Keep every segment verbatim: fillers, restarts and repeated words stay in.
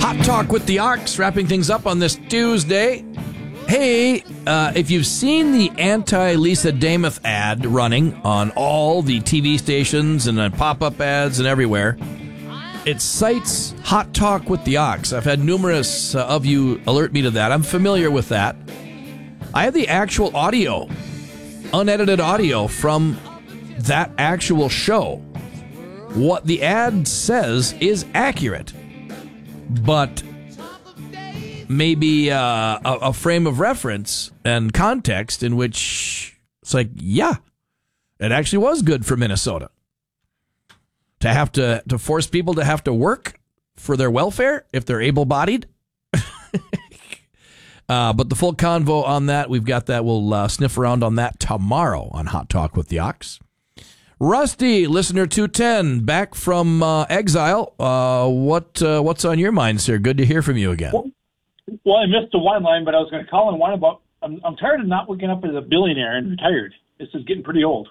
Hot Talk with the Ox, wrapping things up on this Tuesday. Hey, uh, if you've seen the anti-Lisa Damoth ad running on all the T V stations and uh, pop-up ads and everywhere, it cites Hot Talk with the Ox. I've had numerous uh, of you alert me to that. I'm familiar with that. I have the actual audio, unedited audio from that actual show. What the ad says is accurate, but maybe uh, a, a frame of reference and context in which it's like, yeah, it actually was good for Minnesota. To have to, to force people to have to work for their welfare if they're able-bodied. uh, but the full convo on that, we've got that. We'll uh, sniff around on that tomorrow on Hot Talk with the Ox. Rusty, listener two ten, back from uh, exile. Uh, what uh, what's on your mind, sir? Good to hear from you again. Well, well I missed the wine line, but I was going to call and whine about. I'm, I'm tired of not waking up as a billionaire and retired. This is getting pretty old.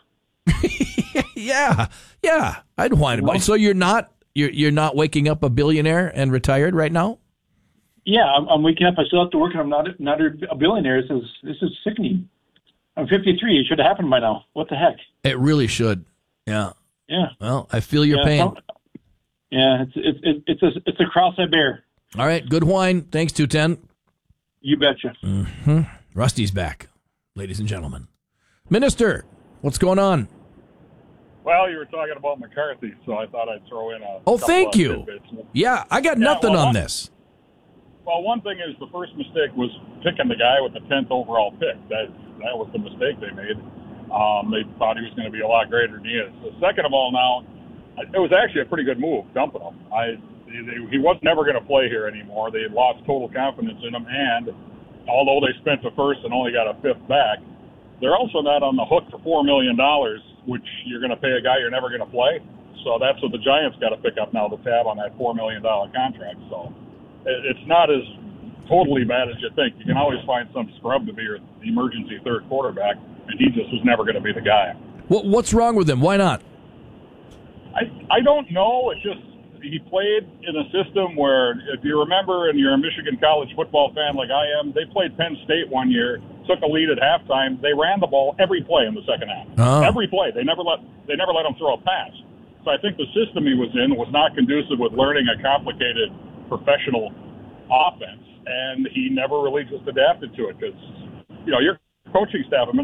yeah, yeah, I'd whine about it. So you're not you're you're not waking up a billionaire and retired right now? Yeah, I'm, I'm waking up. I still have to work, and I'm not not a billionaire. This is this is sickening. I'm fifty-three. It should have happened by now. What the heck? It really should. Yeah. Yeah. Well, I feel your yeah, pain. So, yeah, it's it's it's a it's a cross I bear. All right, good whine. Thanks, two ten. You betcha. Mm-hmm. Rusty's back, ladies and gentlemen. Minister, what's going on? Well, you were talking about McCarthy, so I thought I'd throw in a. Oh, thank you. Tidbits. Yeah, I got yeah, nothing well, on one, this. Well, one thing is the first mistake was picking the guy with the tenth overall pick. That that was the mistake they made. Um, they thought he was going to be a lot greater than he is. So second of all, now it was actually a pretty good move dumping him. I they, he was never going to play here anymore. They had lost total confidence in him, and although they spent the first and only got a fifth back, they're also not on the hook for four million dollars, which you're going to pay a guy you're never going to play. So that's what the Giants got to pick up now, the tab on that four million dollars contract. So it, it's not as totally bad as you think. You can always find some scrub to be your emergency third quarterback, and he just was never going to be the guy. What, what's wrong with him? Why not? I I don't know. It's just he played in a system where, if you remember, and you're a Michigan college football fan like I am, they played Penn State one year, took a lead at halftime. They ran the ball every play in the second half. Oh. Every play. They never let they never let him throw a pass. So I think the system he was in was not conducive with learning a complicated professional offense, and he never really just adapted to it because, you know, your coaching staff, I mean,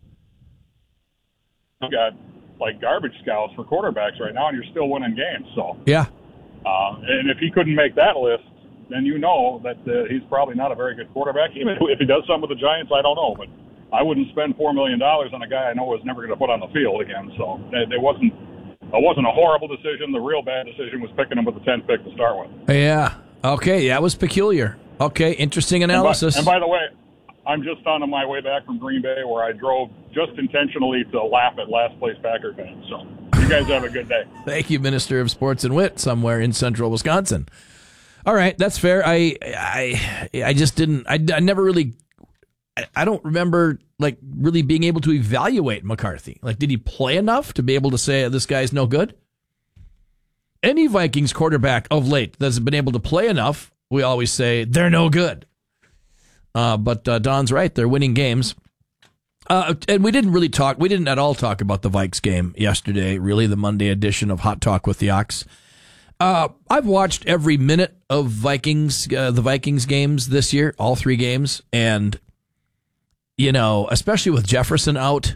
you got like garbage scouts for quarterbacks right now, and you're still winning games. So yeah, uh, and if he couldn't make that list, then you know that uh, he's probably not a very good quarterback. Even if he does something with the Giants, I don't know, but I wouldn't spend four million dollars on a guy I know was never going to put on the field again. So it, it wasn't it wasn't a horrible decision. The real bad decision was picking him with the tenth pick to start with. Yeah. Okay. That was peculiar. Okay. Interesting analysis. And by, and by the way, I'm just on my way back from Green Bay, where I drove just intentionally to laugh at last place Packer fans. So you guys have a good day. Thank you, Minister of Sports and Wit, somewhere in central Wisconsin. All right, that's fair. I I I just didn't. I, I never really. I, I don't remember like really being able to evaluate McCarthy. Like, did he play enough to be able to say this guy's no good? Any Vikings quarterback of late that's been able to play enough, we always say they're no good. Uh, but uh, Don's right; they're winning games. Uh, and we didn't really talk. We didn't at all talk about the Vikes game yesterday. Really, the Monday edition of Hot Talk with the Ox. Uh, I've watched every minute of Vikings, uh, the Vikings games this year, all three games, and you know, especially with Jefferson out,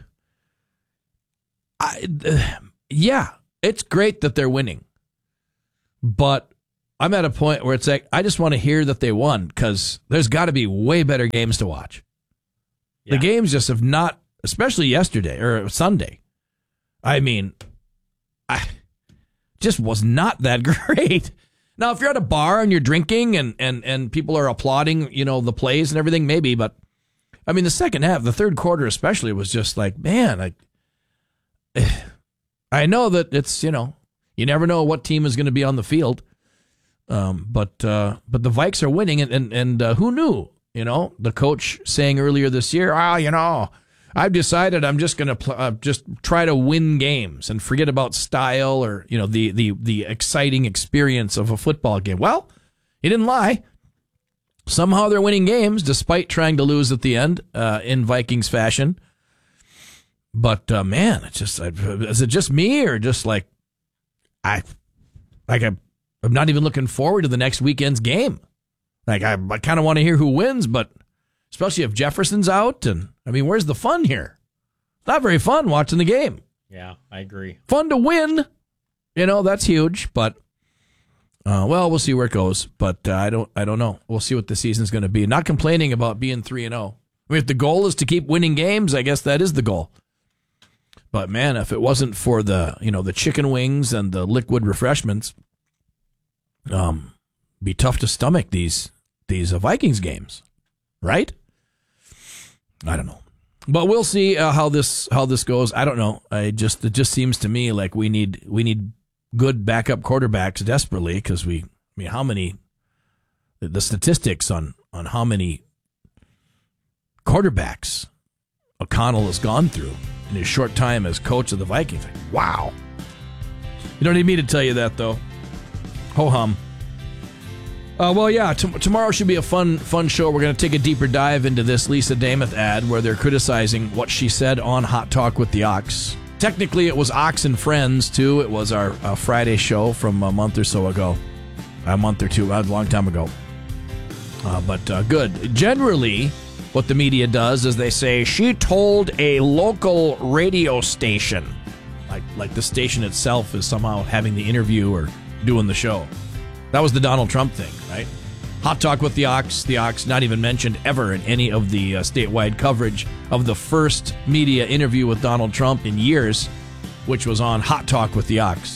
I, uh, yeah, it's great that they're winning, but I'm at a point where it's like I just want to hear that they won because there's got to be way better games to watch. Yeah. The games just have not, especially yesterday or Sunday. I mean, I. just was not that great. Now, if you're at a bar and you're drinking and, and, and people are applauding, you know, the plays and everything, maybe. But, I mean, the second half, the third quarter especially, was just like, man, I, I know that it's, you know, you never know what team is going to be on the field. Um, but uh, but the Vikes are winning, and, and, and uh, who knew? You know, the coach saying earlier this year, ah, oh, you know, I've decided I'm just going to pl- uh, just try to win games and forget about style or, you know, the, the, the exciting experience of a football game. Well, He didn't lie. Somehow they're winning games despite trying to lose at the end uh, in Vikings fashion. But uh, man, it's just is it just me or just like I like I, I'm not even looking forward to the next weekend's game. Like I, I kind of want to hear who wins, but especially if Jefferson's out, and I mean, where's the fun here? It's not very fun watching the game. Yeah, I agree. Fun to win, you know, that's huge, but. Uh, well, we'll see where it goes, but uh, I don't. I don't know. We'll see what the season's going to be. Not complaining about being three and zero. I mean, if the goal is to keep winning games, I guess that is the goal. But man, if it wasn't for the you know the chicken wings and the liquid refreshments, um, be tough to stomach these these uh, Vikings games, right? I don't know, but we'll see uh, how this how this goes. I don't know. I just it just seems to me like we need we need. good backup quarterbacks desperately because we, I mean, how many, the statistics on, on how many quarterbacks O'Connell has gone through in his short time as coach of the Vikings. Wow. You don't need me to tell you that, though. Ho-hum. Uh, well, yeah, t- tomorrow should be a fun fun show. We're going to take a deeper dive into this Lisa Dameth ad where they're criticizing what she said on Hot Talk with the Ox. Technically, it was Ox and Friends, too. It was our uh, Friday show from a month or so ago. A month or two, a long time ago. Uh, but uh, good. Generally, what the media does is they say, she told a local radio station. Like, like the station itself is somehow having the interview or doing the show. That was the Donald Trump thing, right? Hot Talk with the Ox. The Ox not even mentioned ever in any of the uh, statewide coverage of the first media interview with Donald Trump in years, which was on Hot Talk with the Ox.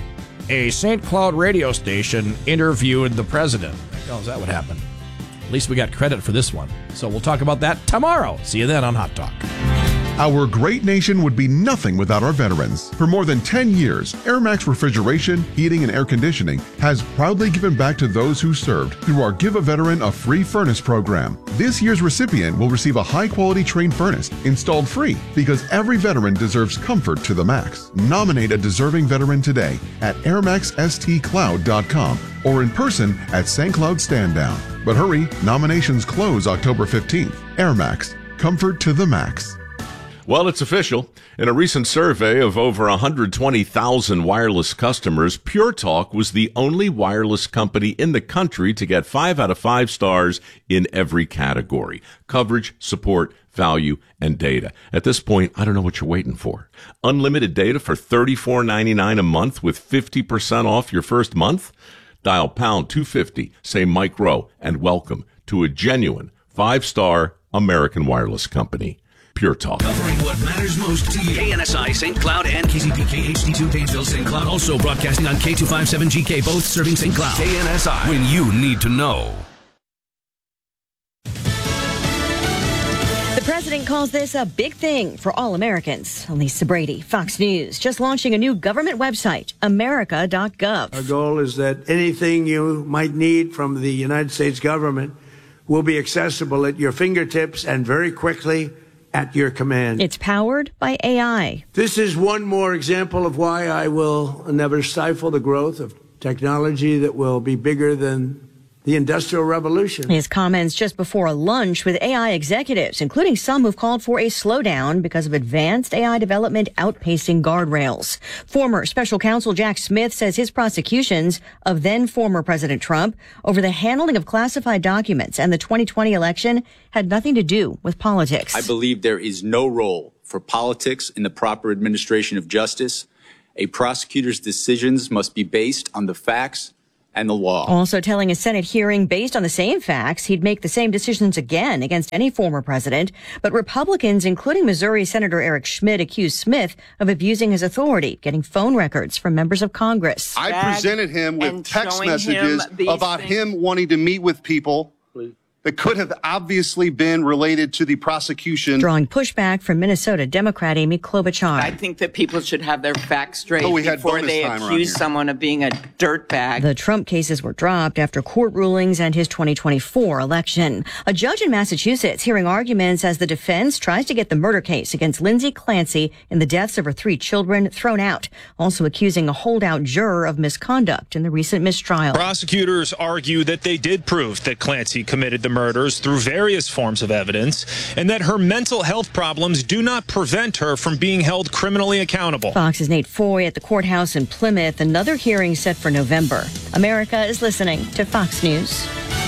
A Saint Cloud radio station interviewed the president. Oh, is that what happened? At least we got credit for this one. So we'll talk about that tomorrow. See you then on Hot Talk. Our great nation would be nothing without our veterans. For more than ten years, AirMax Refrigeration, Heating, and Air Conditioning has proudly given back to those who served through our Give a Veteran a Free Furnace program. This year's recipient will receive a high-quality Trane furnace installed free because every veteran deserves comfort to the max. Nominate a deserving veteran today at air max s t cloud dot com or in person at Saint Cloud Stand Down. But hurry, nominations close October fifteenth. AirMax, comfort to the max. Well, it's official. In a recent survey of over one hundred twenty thousand wireless customers, Pure Talk was the only wireless company in the country to get five out of five stars in every category: coverage, support, value, and data. At this point, I don't know what you're waiting for. Unlimited data for thirty-four ninety-nine a month with fifty percent off your first month? Dial pound two fifty, say Mike Rowe, and welcome to a genuine five-star American wireless company. Pure Talk. Covering what matters most to you. K N S I, Saint Cloud, and K Z P K H D two, Painesville, Saint Cloud. Also broadcasting on K two fifty-seven G K, both serving Saint Cloud. K N S I, when you need to know. The president calls this a big thing for all Americans. Lisa Brady, Fox News, just launching a new government website, america dot gov. Our goal is that anything you might need from the United States government will be accessible at your fingertips and very quickly at your command. It's powered by A I. This is one more example of why I will never stifle the growth of technology that will be bigger than the Industrial Revolution. His comments just before a lunch with A I executives, including some who've called for a slowdown because of advanced A I development outpacing guardrails. Former special counsel Jack Smith says his prosecutions of then former President Trump over the handling of classified documents and the twenty twenty election had nothing to do with politics. I believe there is no role for politics in the proper administration of justice. A prosecutor's decisions must be based on the facts and the law. Also telling a Senate hearing based on the same facts, he'd make the same decisions again against any former president. But Republicans, including Missouri Senator Eric Schmidt, accused Smith of abusing his authority, getting phone records from members of Congress. I presented him with text messages about him wanting to meet with people that could have obviously been related to the prosecution. Drawing pushback from Minnesota Democrat Amy Klobuchar. I think that people should have their facts straight oh, we had before they accuse someone of being a dirtbag. The Trump cases were dropped after court rulings and his twenty twenty-four election. A judge in Massachusetts hearing arguments as the defense tries to get the murder case against Lindsay Clancy in the deaths of her three children thrown out, also accusing a holdout juror of misconduct in the recent mistrial. Prosecutors argue that they did prove that Clancy committed the murders through various forms of evidence and that her mental health problems do not prevent her from being held criminally accountable. Fox's Nate Foy at the courthouse in Plymouth. Another hearing set for November. America is listening to Fox News.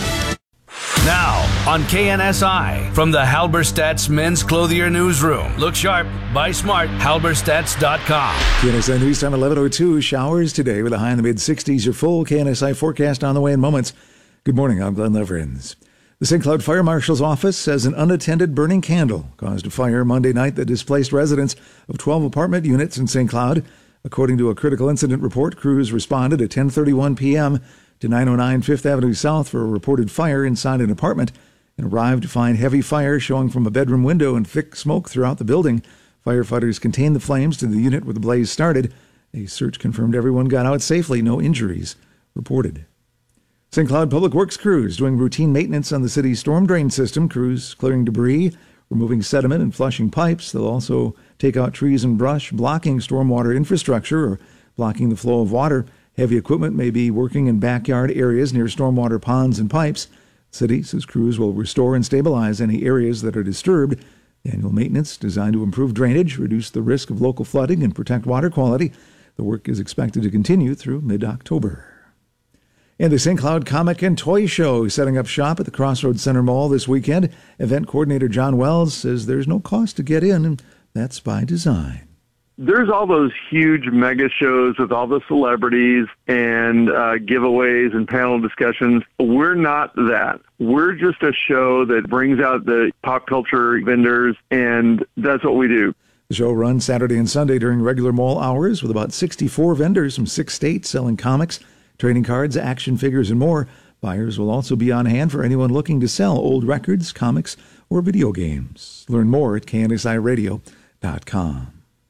Now on K N S I from the Halberstadt's Men's Clothier Newsroom. Look sharp, buy smart, halberstadts dot com. K N S I News time eleven oh two. Showers today with a high in the mid sixties. Your full K N S I forecast on the way in moments. Good morning, I'm Glenn Leverins. The Saint Cloud Fire Marshal's office says an unattended burning candle caused a fire Monday night that displaced residents of twelve apartment units in Saint Cloud. According to a critical incident report, crews responded at ten thirty-one p.m. to nine oh nine Fifth Avenue South for a reported fire inside an apartment and arrived to find heavy fire showing from a bedroom window and thick smoke throughout the building. Firefighters contained the flames to the unit where the blaze started. A search confirmed everyone got out safely, no injuries reported. Saint Cloud Public Works crews doing routine maintenance on the city's storm drain system. Crews clearing debris, removing sediment, and flushing pipes. They'll also take out trees and brush, blocking stormwater infrastructure or blocking the flow of water. Heavy equipment may be working in backyard areas near stormwater ponds and pipes. The city says crews will restore and stabilize any areas that are disturbed. The annual maintenance designed to improve drainage, reduce the risk of local flooding, and protect water quality. The work is expected to continue through mid-October. And the Saint Cloud Comic and Toy Show setting up shop at the Crossroads Center Mall this weekend. Event coordinator John Wells says there's no cost to get in, and that's by design. There's all those huge mega shows with all the celebrities and uh, giveaways and panel discussions. We're not that. We're just a show that brings out the pop culture vendors, and that's what we do. The show runs Saturday and Sunday during regular mall hours with about sixty-four vendors from six states selling comics, trading cards, action figures, and more. Buyers will also be on hand for anyone looking to sell old records, comics, or video games. Learn more at K N S I radio dot com.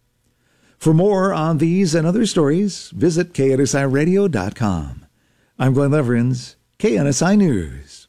For more on these and other stories, visit K N S I radio dot com. I'm Glenn Leverins, K N S I News.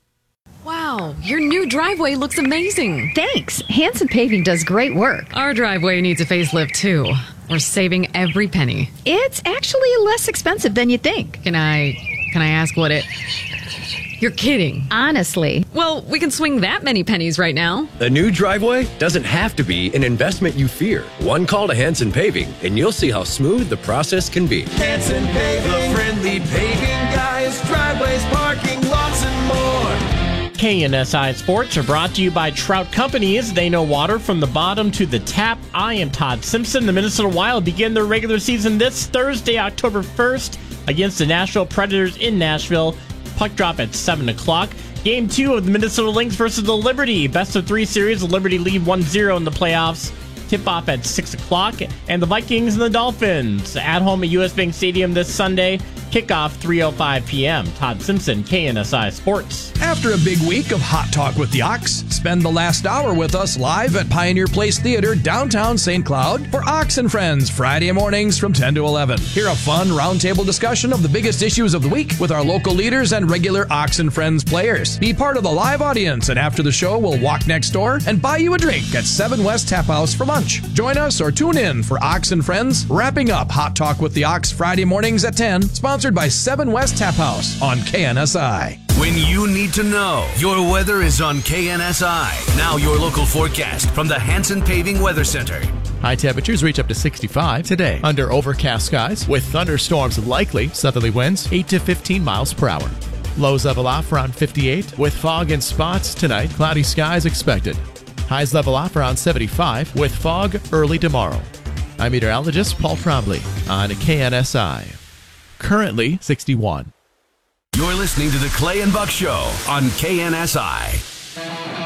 Wow, your new driveway looks amazing. Thanks. Hanson Paving does great work. Our driveway needs a facelift, too. We're saving every penny. It's actually less expensive than you think. Can I, can I ask what it... You're kidding. Honestly. Well, we can swing that many pennies right now. A new driveway doesn't have to be an investment you fear. One call to Hanson Paving, and you'll see how smooth the process can be. Hanson Paving, the friendly paving guys, driveways, parking lots, and more. K N S I Sports are brought to you by Trout Companies. They know water from the bottom to the tap. I am Todd Simpson. The Minnesota Wild begin their regular season this Thursday, October first, against the Nashville Predators in Nashville. Puck drop at seven o'clock. Game two of the Minnesota Lynx versus the Liberty. Best of three series. The Liberty lead one zero in the playoffs. Tip-off at six o'clock. And the Vikings and the Dolphins at home at U S Bank Stadium this Sunday. Kickoff three oh five p.m. Todd Simpson, K N S I Sports. After a big week of Hot Talk with the Ox, spend the last hour with us live at Pioneer Place Theater, downtown Saint Cloud, for Ox and Friends, Friday mornings from ten to eleven. Hear a fun roundtable discussion of the biggest issues of the week with our local leaders and regular Ox and Friends players. Be part of the live audience, and after the show, we'll walk next door and buy you a drink at seven West Tap House for lunch. Join us or tune in for Ox and Friends, wrapping up Hot Talk with the Ox Friday mornings at ten, sponsored by seven West Tap House on K N S I. When you need to know, your weather is on K N S I. Now your local forecast from the Hanson Paving Weather Center. High temperatures reach up to sixty-five today under overcast skies with thunderstorms likely, southerly winds eight to fifteen miles per hour. Lows level off around fifty-eight with fog in spots tonight, cloudy skies expected. Highs level off around seventy-five with fog early tomorrow. I'm meteorologist Paul Trombley on K N S I. Currently sixty-one. You're listening to the Clay and Buck Show on K N S I.